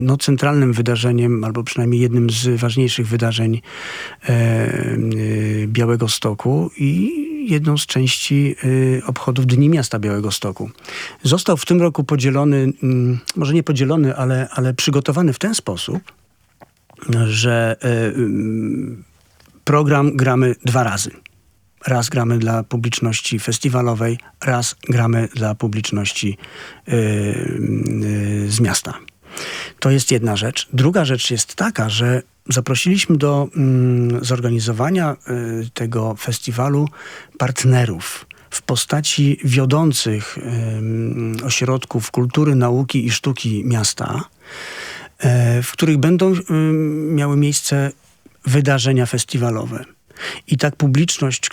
centralnym wydarzeniem, albo przynajmniej jednym z ważniejszych wydarzeń Białegostoku i jedną z części obchodów Dni Miasta Białegostoku. Został w tym roku podzielony, może nie podzielony, ale przygotowany w ten sposób, że program gramy 2 razy. Raz gramy dla publiczności festiwalowej, raz gramy dla publiczności z miasta. To jest jedna rzecz. Druga rzecz jest taka, że zaprosiliśmy do zorganizowania tego festiwalu partnerów w postaci wiodących ośrodków kultury, nauki i sztuki miasta, w których będą miały miejsce wydarzenia festiwalowe. I tak publiczność,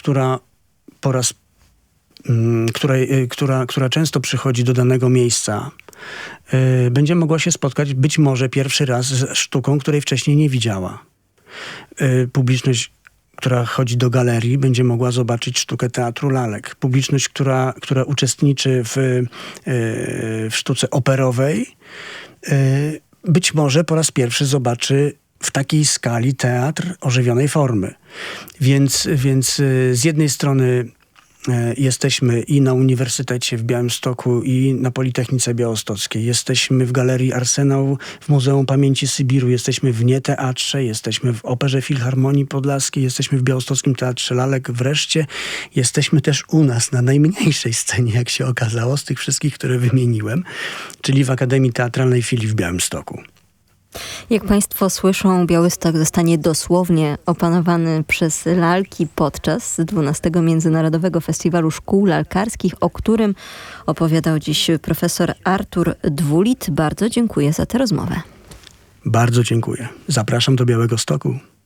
która często przychodzi do danego miejsca, będzie mogła się spotkać być może pierwszy raz z sztuką, której wcześniej nie widziała. Publiczność, która chodzi do galerii, będzie mogła zobaczyć sztukę teatru lalek. Publiczność, która uczestniczy w sztuce operowej, być może po raz pierwszy zobaczy w takiej skali teatr ożywionej formy. Więc z jednej strony jesteśmy i na Uniwersytecie w Białymstoku, i na Politechnice Białostockiej. Jesteśmy w Galerii Arsenał, w Muzeum Pamięci Sybiru. Jesteśmy w Nieteatrze, jesteśmy w Operze Filharmonii Podlaskiej, jesteśmy w Białostockim Teatrze Lalek. Wreszcie jesteśmy też u nas na najmniejszej scenie, jak się okazało, z tych wszystkich, które wymieniłem, czyli w Akademii Teatralnej Filii w Białymstoku. Jak Państwo słyszą, Białystok zostanie dosłownie opanowany przez lalki podczas 12. Międzynarodowego Festiwalu Szkół Lalkarskich, o którym opowiadał dziś profesor Artur Dwulit. Bardzo dziękuję za tę rozmowę. Bardzo dziękuję. Zapraszam do Białegostoku.